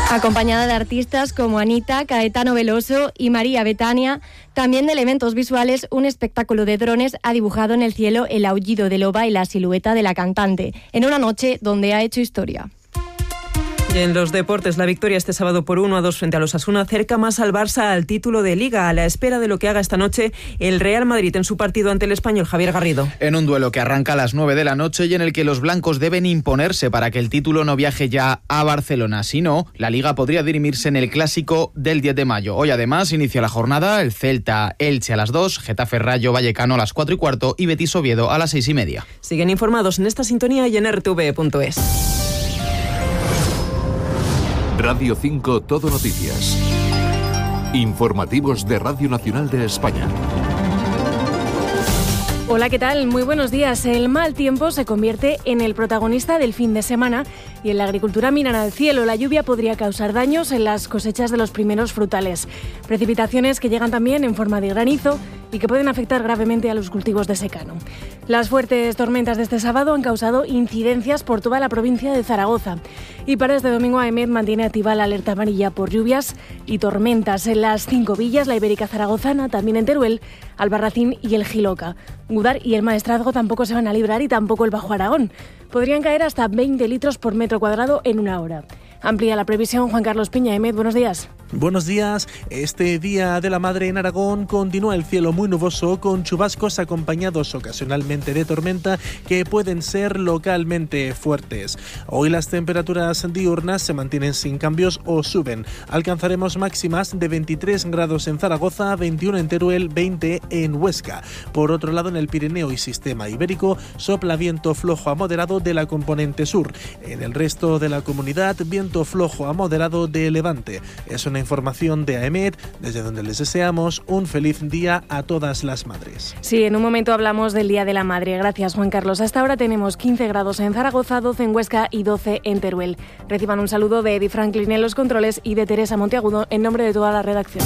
acompañada de artistas como Anita, Caetano Veloso y María Betania. También de elementos visuales, un espectáculo de drones ha dibujado en el cielo el aullido de loba y la silueta de la cantante, en una noche donde ha hecho historia. Y en los deportes, la victoria este sábado por 1-2 frente al Osasuna acerca más al Barça al título de Liga, a la espera de lo que haga esta noche el Real Madrid en su partido ante el Español. Javier Garrido. En un duelo que arranca a las 9 de la noche y en el que los blancos deben imponerse para que el título no viaje ya a Barcelona. Si no, la Liga podría dirimirse en el Clásico del 10 de mayo. Hoy además inicia la jornada el Celta Elche a las 2, Getafe Rayo Vallecano a las 4:15 y Betis Oviedo a las 6:30. Siguen informados en esta sintonía y en rtv.es. Radio 5 Todo Noticias. Informativos de Radio Nacional de España. Hola, ¿qué tal? Muy buenos días. El mal tiempo se convierte en el protagonista del fin de semana y en la agricultura miran al cielo. La lluvia podría causar daños en las cosechas de los primeros frutales. Precipitaciones que llegan también en forma de granizo y que pueden afectar gravemente a los cultivos de secano. Las fuertes tormentas de este sábado han causado incidencias por toda la provincia de Zaragoza. Y para este domingo AEMET mantiene activa la alerta amarilla por lluvias y tormentas en las 5 villas, la Ibérica Zaragozana, también en Teruel, Albarracín y el Jiloca. Gudar y el Maestrazgo tampoco se van a librar y tampoco el Bajo Aragón. Podrían caer hasta 20 litros por metro cuadrado en una hora. Amplía la previsión Juan Carlos Piña. AEMET, buenos días. Buenos días. Este Día de la Madre en Aragón continúa el cielo muy nuboso con chubascos acompañados ocasionalmente de tormenta que pueden ser localmente fuertes. Hoy las temperaturas diurnas se mantienen sin cambios o suben. Alcanzaremos máximas de 23 grados en Zaragoza, 21 en Teruel, 20 en Huesca. Por otro lado, en el Pirineo y Sistema Ibérico sopla viento flojo a moderado de la componente sur. En el resto de la comunidad, viento flojo a moderado de levante. Es una información de AEMET, desde donde les deseamos un feliz día a todas las madres. Sí, en un momento hablamos del Día de la Madre. Gracias, Juan Carlos. Hasta ahora tenemos 15 grados en Zaragoza, 12 en Huesca y 12 en Teruel. Reciban un saludo de Eddie Franklin en los controles y de Teresa Monteagudo en nombre de toda la redacción.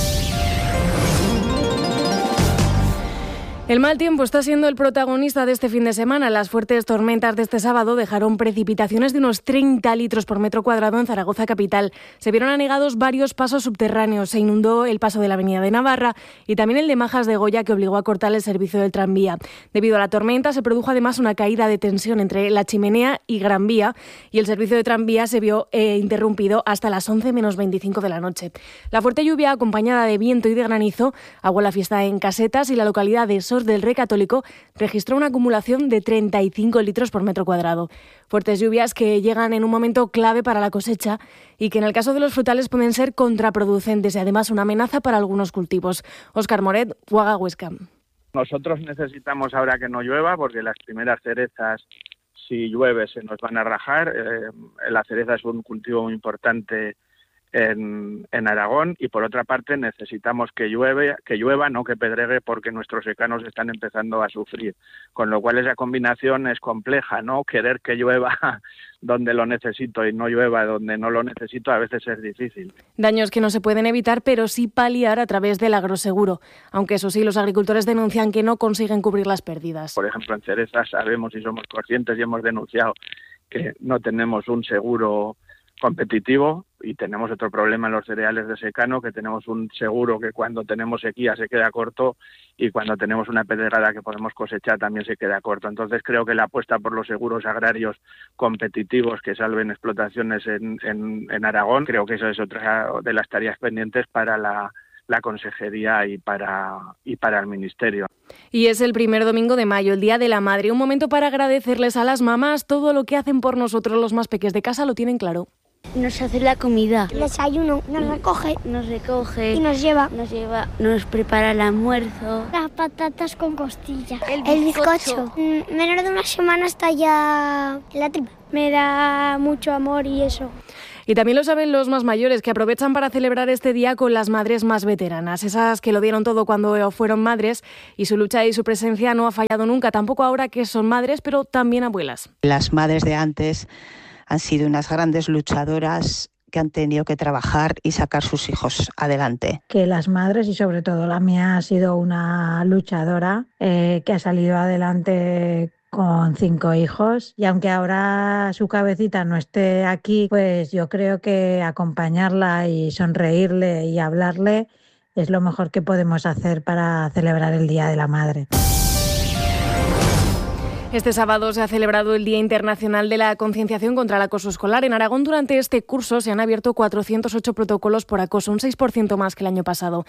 El mal tiempo está siendo el protagonista de este fin de semana. Las fuertes tormentas de este sábado dejaron precipitaciones de unos 30 litros por metro cuadrado en Zaragoza capital. Se vieron anegados varios pasos subterráneos. Se inundó el paso de la avenida de Navarra y también el de Majas de Goya, que obligó a cortar el servicio del tranvía. Debido a la tormenta se produjo además una caída de tensión entre la Chimenea y Gran Vía y el servicio de tranvía se vio interrumpido hasta las 11 menos 25 de la noche. La fuerte lluvia, acompañada de viento y de granizo, aguó la fiesta en Casetas y la localidad de Sors del Rey Católico registró una acumulación de 35 litros por metro cuadrado. Fuertes lluvias que llegan en un momento clave para la cosecha y que en el caso de los frutales pueden ser contraproducentes y además una amenaza para algunos cultivos. Óscar Moret, Guaga, Huesca. Nosotros necesitamos ahora que no llueva porque las primeras cerezas, si llueve, se nos van a rajar. La cereza es un cultivo muy importante en Aragón y por otra parte necesitamos que llueva, no que pedregue, porque nuestros secanos están empezando a sufrir, con lo cual esa combinación es compleja, ¿no? Querer que llueva donde lo necesito y no llueva donde no lo necesito a veces es difícil. Daños que no se pueden evitar, pero sí paliar a través del agroseguro, aunque eso sí, los agricultores denuncian que no consiguen cubrir las pérdidas. Por ejemplo, en cerezas sabemos y somos conscientes y hemos denunciado que no tenemos un seguro competitivo y tenemos otro problema en los cereales de secano, que tenemos un seguro que cuando tenemos sequía se queda corto y cuando tenemos una pedregada que podemos cosechar también se queda corto. Entonces creo que la apuesta por los seguros agrarios competitivos que salven explotaciones en Aragón, creo que eso es otra de las tareas pendientes para la Consejería y para el Ministerio. Y es el primer domingo de mayo, el Día de la Madre, un momento para agradecerles a las mamás todo lo que hacen por nosotros. Los más pequeños de casa lo tienen claro. Nos hace la comida. El desayuno, nos recoge y nos lleva. Nos prepara el almuerzo. Las patatas con costilla. El bizcocho. Menos de una semana está ya en la tripa. Me da mucho amor y eso. Y también lo saben los más mayores, que aprovechan para celebrar este día con las madres más veteranas, esas que lo dieron todo cuando fueron madres y su lucha y su presencia no ha fallado nunca, tampoco ahora que son madres, pero también abuelas. Las madres de antes han sido unas grandes luchadoras que han tenido que trabajar y sacar sus hijos adelante. Que las madres, y sobre todo la mía, ha sido una luchadora que ha salido adelante con 5 hijos, y aunque ahora su cabecita no esté aquí, pues yo creo que acompañarla y sonreírle y hablarle es lo mejor que podemos hacer para celebrar el Día de la Madre. Este sábado se ha celebrado el Día Internacional de la Concienciación contra el Acoso Escolar. En Aragón, durante este curso, se han abierto 408 protocolos por acoso, un 6% más que el año pasado.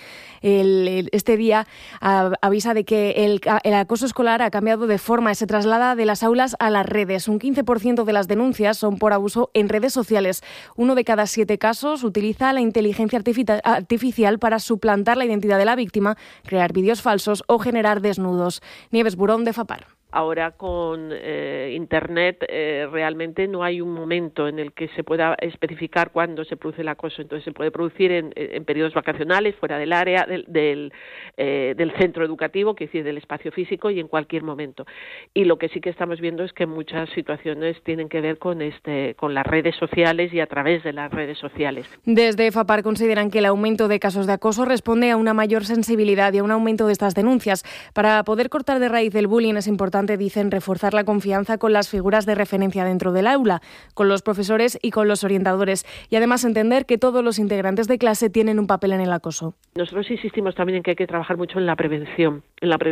Este día avisa de que el acoso escolar ha cambiado de forma y se traslada de las aulas a las redes. Un 15% de las denuncias son por abuso en redes sociales. 1 de cada 7 casos utiliza la inteligencia artificial para suplantar la identidad de la víctima, crear vídeos falsos o generar desnudos. Nieves Burón, de FAPAR. Ahora con Internet realmente no hay un momento en el que se pueda especificar cuándo se produce el acoso. Entonces se puede producir en periodos vacacionales, fuera del área del centro educativo, que es decir, del espacio físico, y en cualquier momento. Y lo que sí que estamos viendo es que muchas situaciones tienen que ver con las redes sociales y a través de las redes sociales. Desde FAPAR consideran que el aumento de casos de acoso responde a una mayor sensibilidad y a un aumento de estas denuncias. Para poder cortar de raíz el bullying es importante, dicen, reforzar la confianza con las figuras de referencia dentro del aula, con los profesores y con los orientadores, y además entender que todos los integrantes de clase tienen un papel en el acoso. Nosotros insistimos también en que hay que trabajar mucho en la prevención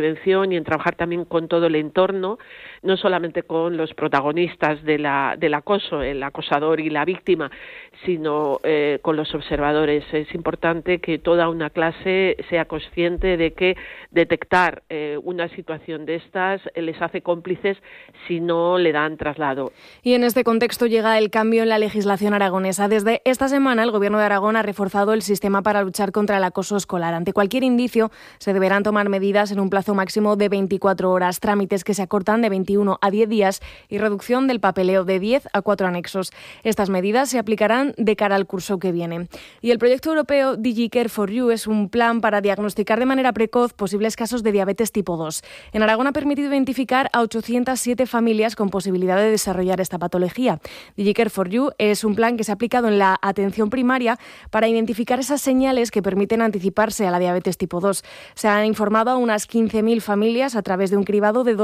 y en trabajar también con todo el entorno, no solamente con los protagonistas del acoso, el acosador y la víctima, sino con los observadores. Es importante que toda una clase sea consciente de que detectar una situación de estas les hace cómplices si no le dan traslado. Y en este contexto llega el cambio en la legislación aragonesa. Desde esta semana el Gobierno de Aragón ha reforzado el sistema para luchar contra el acoso escolar. Ante cualquier indicio se deberán tomar medidas en un plazo máximo de 24 horas, trámites que se acortan de 21 a 10 días y reducción del papeleo de 10 a 4 anexos. Estas medidas se aplicarán de cara al curso que viene. Y el proyecto europeo DigiCare4You es un plan para diagnosticar de manera precoz posibles casos de diabetes tipo 2. En Aragón ha permitido identificar a 807 familias con posibilidad de desarrollar esta patología. DigiCare4You es un plan que se ha aplicado en la atención primaria para identificar esas señales que permiten anticiparse a la diabetes tipo 2. Se han informado a unas 15.000 familias a través de un cribado de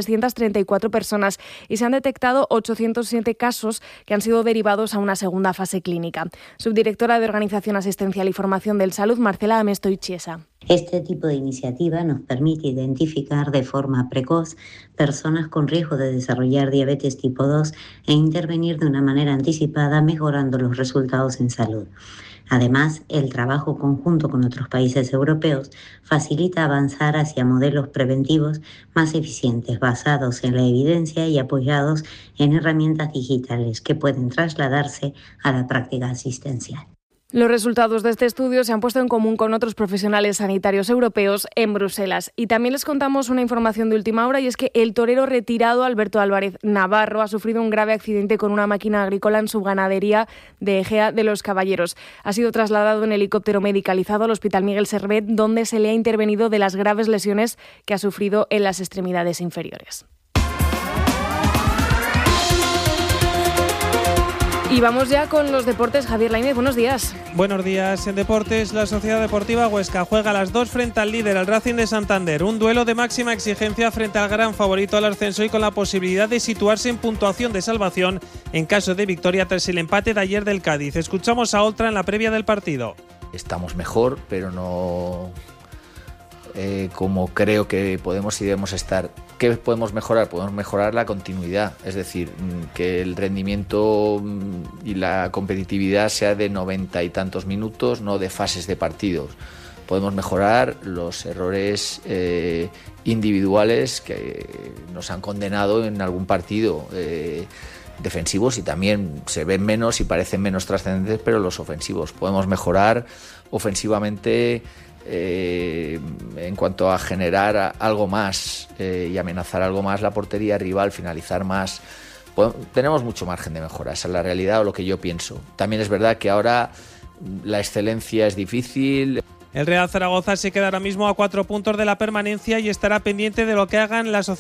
2.334 personas y se han detectado 807 casos que han sido derivados a una segunda fase clínica. Subdirectora de Organización Asistencial y Formación del Salud, Marcela Amestoy Chiesa. Este tipo de iniciativa nos permite identificar de forma precoz personas con riesgo de desarrollar diabetes tipo 2 e intervenir de una manera anticipada, mejorando los resultados en salud. Además, el trabajo conjunto con otros países europeos facilita avanzar hacia modelos preventivos más eficientes, basados en la evidencia y apoyados en herramientas digitales que pueden trasladarse a la práctica asistencial. Los resultados de este estudio se han puesto en común con otros profesionales sanitarios europeos en Bruselas. Y también les contamos una información de última hora, y es que el torero retirado Alberto Álvarez Navarro ha sufrido un grave accidente con una máquina agrícola en su ganadería de Egea de los Caballeros. Ha sido trasladado en helicóptero medicalizado al Hospital Miguel Servet, donde se le ha intervenido de las graves lesiones que ha sufrido en las extremidades inferiores. Y vamos ya con los deportes. Javier Lainez, buenos días. Buenos días. En deportes, la Sociedad Deportiva Huesca juega a las 2 frente al líder, al Racing de Santander. Un duelo de máxima exigencia frente al gran favorito al ascenso y con la posibilidad de situarse en puntuación de salvación en caso de victoria tras el empate de ayer del Cádiz. Escuchamos a Oltra en la previa del partido. Estamos mejor, pero no como creo que podemos y debemos estar. ¿Qué podemos mejorar? Podemos mejorar la continuidad, es decir, que el rendimiento y la competitividad sea de 90 y tantos minutos, no de fases de partidos. Podemos mejorar los errores individuales que nos han condenado en algún partido, defensivos, y también se ven menos y parecen menos trascendentes, pero los ofensivos. Podemos mejorar ofensivamente en cuanto a generar algo más y amenazar algo más la portería rival, finalizar más. Tenemos mucho margen de mejora, esa es la realidad o lo que yo pienso. También es verdad que ahora la excelencia es difícil. El Real Zaragoza se queda ahora mismo a 4 puntos de la permanencia y estará pendiente de lo que hagan las